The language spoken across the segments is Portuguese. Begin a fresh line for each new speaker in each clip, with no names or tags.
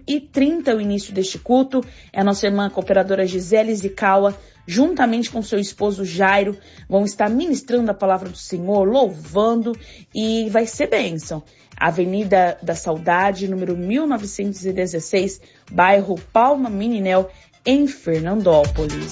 9h30 o início deste culto. É a nossa irmã cooperadora Gisele Zikawa, juntamente com seu esposo Jairo, vão estar ministrando a palavra do Senhor, louvando, e vai ser bênção. Avenida da Saudade, número 1916, bairro Palma Meninel, em Fernandópolis.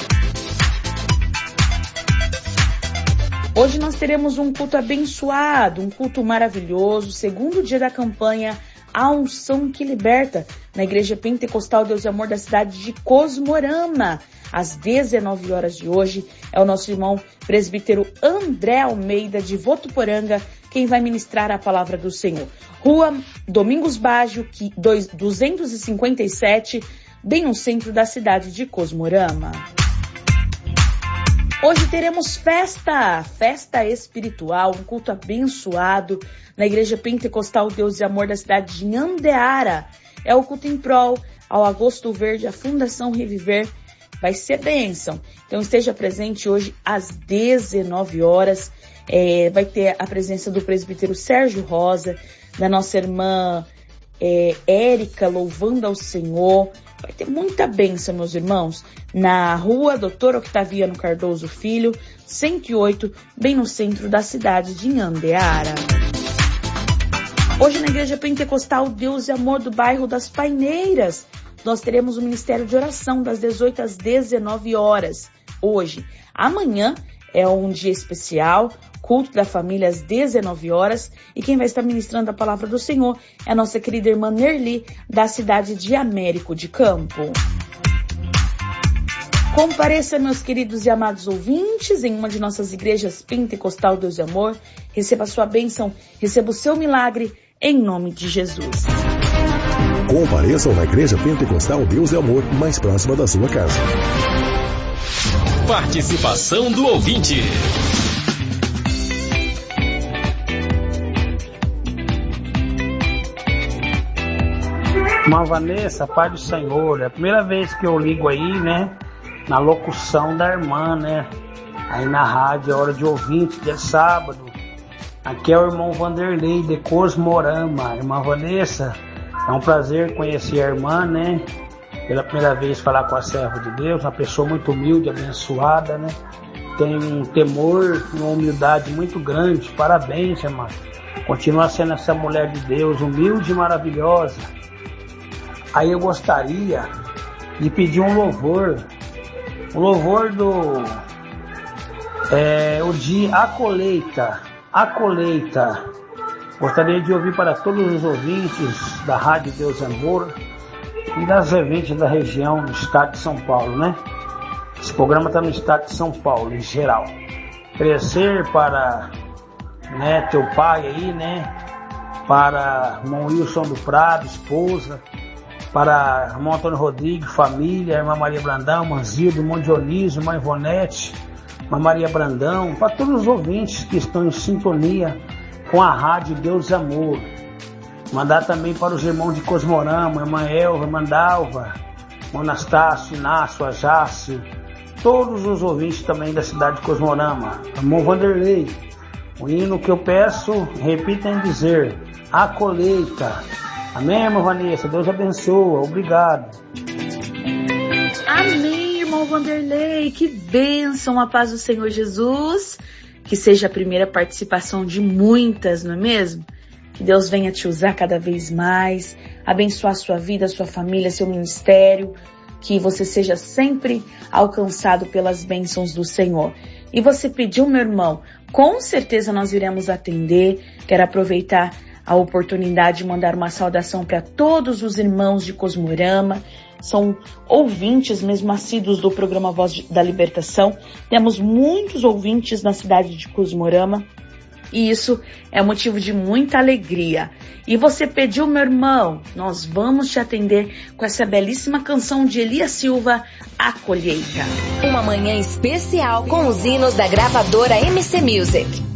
Hoje nós teremos um culto abençoado, um culto maravilhoso, segundo dia da campanha A Unção que Liberta, na Igreja Pentecostal Deus e Amor da cidade de Cosmorama. Às 19 horas de hoje, é o nosso irmão presbítero André Almeida, de Votuporanga, quem vai ministrar a palavra do Senhor. Rua Domingos Baggio, 257, bem no centro da cidade de Cosmorama. Hoje teremos festa espiritual, um culto abençoado na Igreja Pentecostal Deus e Amor da cidade de Andeara. É o culto em prol ao Agosto Verde, a Fundação Reviver. Vai ser bênção. Então esteja presente hoje às 19 horas. Vai ter a presença do presbítero Sérgio Rosa, da nossa irmã Érica, louvando ao Senhor. Vai ter muita bênção, meus irmãos, na rua Dr. Octaviano Cardoso Filho, 108, bem no centro da cidade de Andeara. Hoje na Igreja Pentecostal Deus e Amor do bairro das Paineiras, nós teremos o Ministério de Oração das 18 às 19 horas. Hoje, amanhã é um dia especial, culto da família às 19 horas, e quem vai estar ministrando a palavra do Senhor é a nossa querida irmã Nerli, da cidade de Américo de Campo. Compareça, meus queridos e amados ouvintes, em uma de nossas igrejas Pentecostal Deus e Amor, receba a sua bênção, receba o seu milagre, em nome de Jesus.
Compareçam na Igreja Pentecostal Deus e Amor, mais próxima da sua casa.
Participação do ouvinte.
Irmã Vanessa, Pai do Senhor, é a primeira vez que eu ligo aí, né, na locução da irmã, né, aí na rádio, é hora de ouvinte, dia sábado. Aqui é o irmão Vanderlei de Cosmorama. Irmã Vanessa, é um prazer conhecer a irmã, né, pela primeira vez falar com a serva de Deus, uma pessoa muito humilde, abençoada, né, tem um temor, uma humildade muito grande. Parabéns, irmã, continua sendo essa mulher de Deus, humilde e maravilhosa. Aí eu gostaria de pedir um louvor do o de A Colheita. Gostaria de ouvir para todos os ouvintes da Rádio Deus e Amor e das ouvintes da região do estado de São Paulo, né? Esse programa está no estado de São Paulo, em geral. Crescer para, né, teu pai aí, né? Para irmão Wilson do Prado, esposa. Para irmão Antônio Rodrigues, família, irmã Maria Brandão, irmã Zildo, irmão Dionísio, irmã Ivonete, irmã Maria Brandão, para todos os ouvintes que estão em sintonia com a Rádio Deus e Amor. Mandar também para os irmãos de Cosmorama, irmã Elva, irmã Dalva, irmão Anastácio, Inácio, Ajácio, todos os ouvintes também da cidade de Cosmorama. Irmão Vanderlei, o hino que eu peço, repita em dizer, A Colheita. Amém, irmã Vanessa? Deus abençoa. Obrigado.
Amém, irmão Vanderlei. Que bênção, a paz do Senhor Jesus. Que seja a primeira participação de muitas, não é mesmo? Que Deus venha te usar cada vez mais, abençoar a sua vida, a sua família, seu ministério. Que você seja sempre alcançado pelas bênçãos do Senhor. E você pediu, meu irmão, com certeza nós iremos atender. Quero aproveitar a oportunidade de mandar uma saudação para todos os irmãos de Cosmorama, são ouvintes mesmo assíduos do programa Voz da Libertação. Temos muitos ouvintes na cidade de Cosmorama e isso é motivo de muita alegria. E você pediu, meu irmão, nós vamos te atender com essa belíssima canção de Elias Silva, A Colheita.
Uma manhã especial com os hinos da gravadora MC Music.